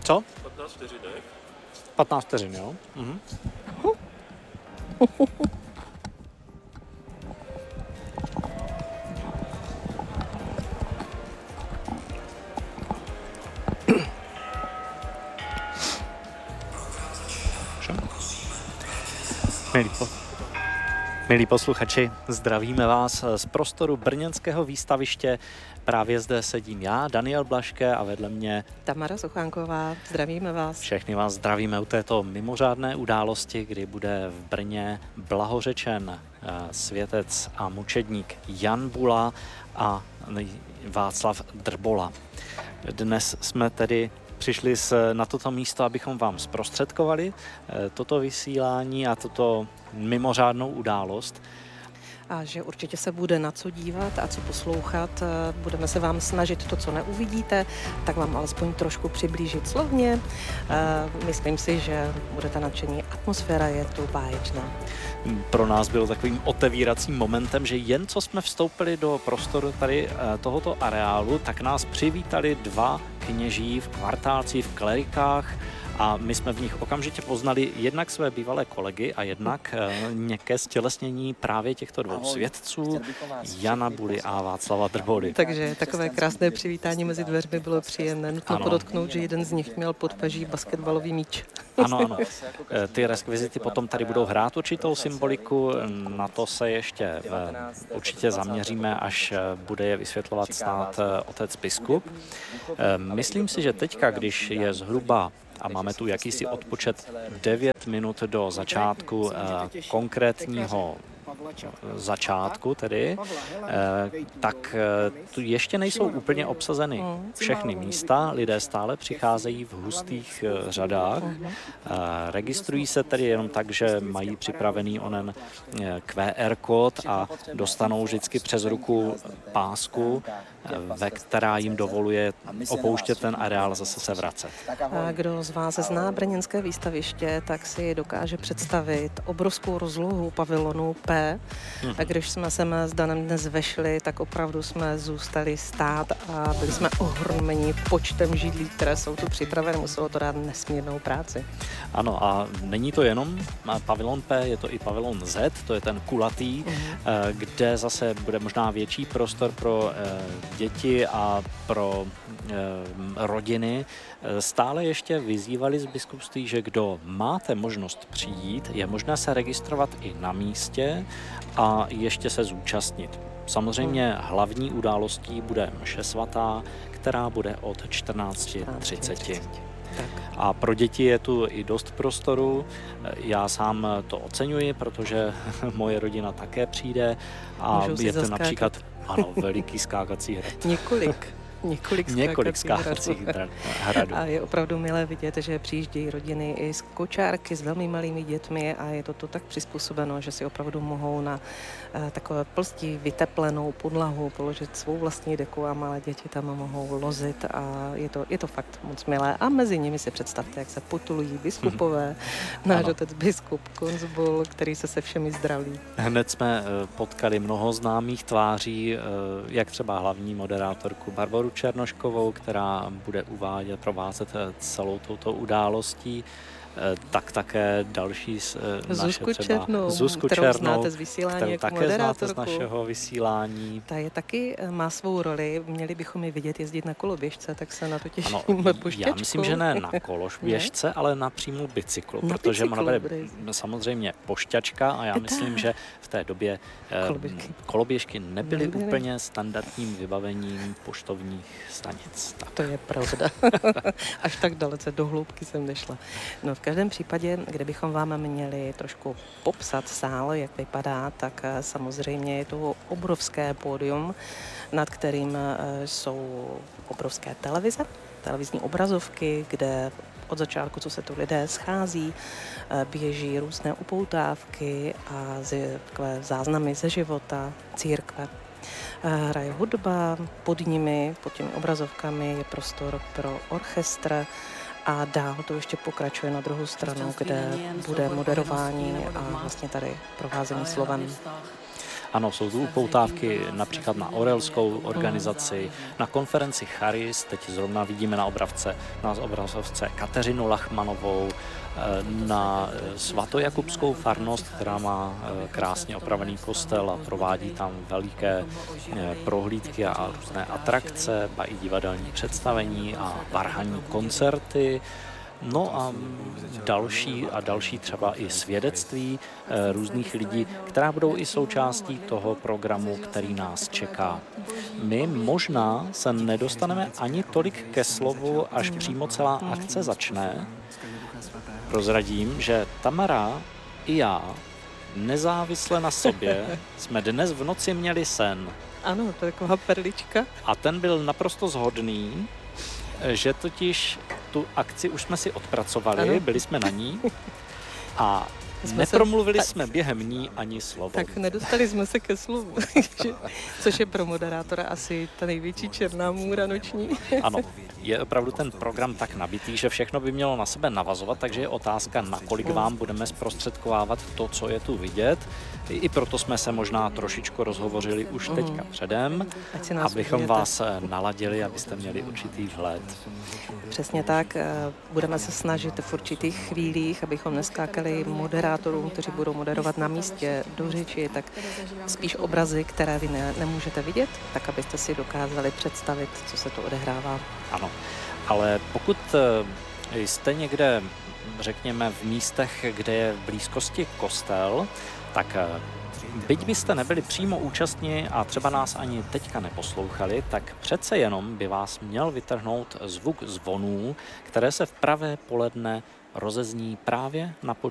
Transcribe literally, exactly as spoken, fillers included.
Co? patnáct vteřinek. patnáct vteřin, jo? Mhm. Milí, po... Milí posluchači, zdravíme vás z prostoru brněnského výstaviště. Právě zde sedím já, Daniel Blaške, a vedle mě Tamara Suchánková. Zdravíme vás. Všechny vás zdravíme u této mimořádné události, kdy bude v Brně blahořečen světec a mučedník Jan Bula a Václav Drbola. Dnes jsme tedy přišli na toto místo, abychom vám zprostředkovali toto vysílání a toto mimořádnou událost. A že určitě se bude na co dívat a co poslouchat. Budeme se vám snažit to, co neuvidíte, tak vám alespoň trošku přiblížit slovně. Myslím si, že budete nadšení. Atmosféra je tu báječná. Pro nás bylo takovým otevíracím momentem, že jen co jsme vstoupili do prostoru tady tohoto areálu, tak nás přivítali dva kněží v kvartálci, v klerikách, a my jsme v nich okamžitě poznali jednak své bývalé kolegy a jednak nějaké stělesnění právě těchto dvou Ahoj, svědců, Jana Buly a Václava Drboly. Takže takové krásné přivítání mezi dveřmi bylo příjemné. Nutno podotknout, že jeden z nich měl pod paží basketbalový míč. Ano, ano. Ty rekvizity potom tady budou hrát určitou symboliku, na to se ještě určitě zaměříme, až bude je vysvětlovat snad otec biskup. Myslím si, že teďka, když je zhruba a máme tu jakýsi odpočet devět minut do začátku eh, konkrétního začátku tedy, eh, tak eh, tu ještě nejsou úplně obsazeny všechny místa, lidé stále přicházejí v hustých eh, řadách, eh, registrují se tedy jenom tak, že mají připravený onen eh, Q R kód a dostanou vždycky přes ruku pásku, ve která jim dovoluje opouštět ten areál a zase se vracet. A kdo z vás zná brněnské výstaviště, tak si dokáže představit obrovskou rozlohu pavilonu P. Hmm. A když jsme se s Danem dnes vešli, tak opravdu jsme zůstali stát a byli jsme ohromeni počtem židlí, které jsou tu připravené. Muselo to dát nesmírnou práci. Ano, a není to jenom pavilon P, je to i pavilon Z, to je ten kulatý, hmm. kde zase bude možná větší prostor pro děti a pro e, rodiny. Stále ještě vyzývali z biskupství, že kdo máte možnost přijít, je možné se registrovat i na místě a ještě se zúčastnit. Samozřejmě hlavní událostí bude mše svatá, která bude od čtrnáct třicet. A pro děti je tu i dost prostoru. Já sám to oceňuji, protože moje rodina také přijde a je to například ano, veliký skákací hrad. Několik. Několik, Několik skákacích hradů. A je opravdu milé vidět, že přijíždějí rodiny i z kočárky s velmi malými dětmi a je to, to tak přizpůsobeno, že si opravdu mohou na uh, takové plstí vyteplenou podlahu položit svou vlastní deku a malé děti tam mohou lozit a je to, je to fakt moc milé. A mezi nimi si představte, jak se potulují biskupové, náš otec biskup Konzbul, který se se všemi zdraví. Hned jsme potkali mnoho známých tváří, jak třeba hlavní moderátorku Barboru Černoškovou, která bude uvádět, provázet celou touto událostí, tak také další z naše Zuzku třeba Černou, Zuzku kterou Černou, znáte z vysílání jako také znáte z našeho vysílání. Ta je taky, má svou roli, měli bychom ji vidět jezdit na koloběžce, tak se na to těšíme. Já myslím, že ne na koloběžce, ale na přímou bicyklu, na protože bicyklu, ona bude samozřejmě pošťačka a já myslím, že v té době koloběžky, koloběžky nebyly Nebyly. úplně standardním vybavením poštovních stanic. Tak. To je pravda. Až tak dalece do hloubky jsem nešla. No, v každém případě, kdybychom vám měli trošku popsat sál, jak vypadá, tak samozřejmě je to obrovské pódium, nad kterým jsou obrovské televize, televizní obrazovky, kde od začátku, co se tu lidé schází, běží různé upoutávky a takové záznamy ze života církve. Hraje hudba, pod nimi, pod těmi obrazovkami je prostor pro orchestr, a dál to ještě pokračuje na druhou stranu, kde bude moderování a vlastně tady provázení slovem. Ano, jsou tu upoutávky například na orelskou organizaci, na konferenci Charis, teď zrovna vidíme na obrazovce, na obrazovce Kateřinu Lachmanovou, na svatojakubskou farnost, která má krásně opravený kostel a provádí tam veliké prohlídky a různé atrakce, ba i divadelní představení a varhanní koncerty. No a další a další třeba i svědectví e, různých lidí, která budou i součástí toho programu, který nás čeká. My možná se nedostaneme ani tolik ke slovu, až přímo celá akce začne. Prozradím, že Tamara i já nezávisle na sobě jsme dnes v noci měli sen. Ano, to je taková perlička. A ten byl naprosto shodný, že totiž tu akci už jsme si odpracovali, ano. Byli jsme na ní a jsme nepromluvili se... jsme během ní ani slovo. Tak nedostali jsme se ke slovu, což je pro moderátora asi ta největší černá můra noční. Ano, je opravdu ten program tak nabitý, že všechno by mělo na sebe navazovat, takže je otázka, nakolik vám budeme zprostředkovávat to, co je tu vidět. I proto jsme se možná trošičku rozhovořili už teďka předem, abychom vidíte. vás naladili, abyste měli určitý vhled. Přesně tak. Budeme se snažit v určitých chvílích, abychom neskákali moderátorům, kteří budou moderovat na místě do řeči, tak spíš obrazy, které vy ne, nemůžete vidět, tak abyste si dokázali představit, co se to odehrává. Ano, ale pokud jste někde, řekněme, v místech, kde je v blízkosti kostel, tak byť byste nebyli přímo účastní a třeba nás ani teďka neposlouchali, tak přece jenom by vás měl vytrhnout zvuk zvonů, které se v pravé poledne rozezní právě na počátku